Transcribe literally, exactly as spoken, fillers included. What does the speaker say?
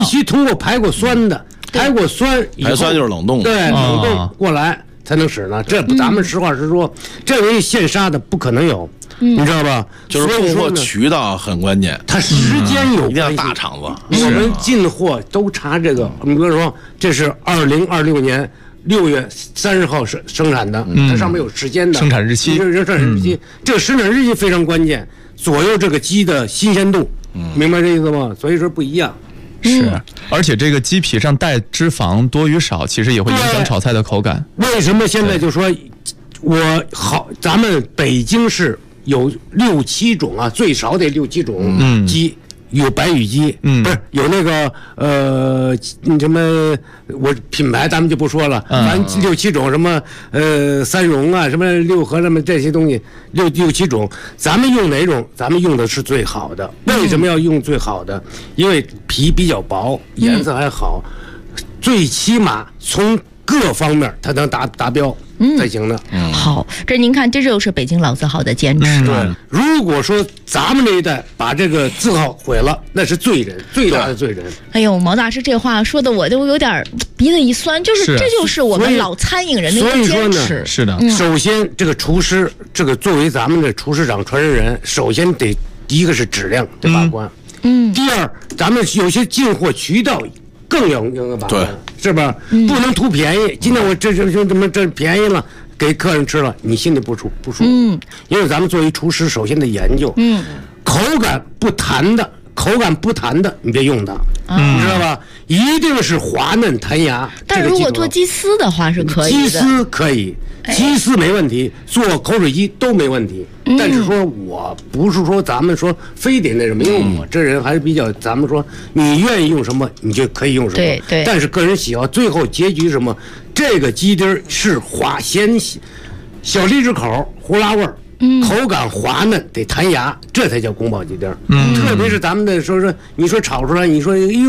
必须通过排过酸的，排过酸以后， 排酸就是冷冻的， 对，冷冻过来才能使呢。这咱们实话实说，这为现杀的不可能有。你知道吧？ 就是供货渠道很关键， 它时间有关系， 一定要大厂子。 我们进货都查这个，我们比如说这是二零二六年六月三十号生生产的，它上面有时间的生产日期， 生产日期，这个生产日期非常关键，左右这个鸡的新鲜度，明白这意思吗？所以说不一样。 是，而且这个鸡皮上带脂肪多与少，其实也会影响炒菜的口感。 为什么现在就说，我好，咱们北京市有六七种啊，最少得六七种鸡，有白羽鸡，嗯，不是有那个呃什么，我品牌咱们就不说了，反正六七种什么呃三荣啊，什么六合什么这些东西，六六七种，咱们用哪种？咱们用的是最好的。为什么要用最好的？因为皮比较薄，颜色还好，最起码从各方面它能达达标。嗯，才行的。 嗯，好，这您看，这就是北京老字号的坚持。 嗯、对，如果说咱们这一代把这个字号毁了，那是罪人，最大的罪人。 哎呦，毛大师这话说的我都有点鼻子一酸，就是是这就是我们老餐饮人的一个坚持。 是的、 嗯，首先这个厨师，这个作为咱们的厨师长传人人，首先得一个是质量得把关，嗯，第二，咱们有些进货渠道更要要把关。是吧？嗯、不能图便宜。今天我这这这怎么这便宜了，给客人吃了，你心里不舒不舒服。嗯，因为咱们作为厨师，首先得研究，嗯，口感不弹的，口感不弹的，你别用它，嗯、你知道吧？一定是滑嫩弹牙。 但如果做鸡丝的话是可以的， 鸡丝可以，鸡丝没问题，做口水鸡都没问题。嗯、但是说我不是说咱们说非得那什么，因为我这人还是比较，咱们说你愿意用什么你就可以用什么， 对对。 但是个人喜好，最后结局什么？这个鸡丁是滑咸，小荔枝口，胡辣味儿。嗯、口感滑嫩，得弹牙，这才叫宫保鸡丁。嗯，特别是咱们的说说，你说炒出来，你说。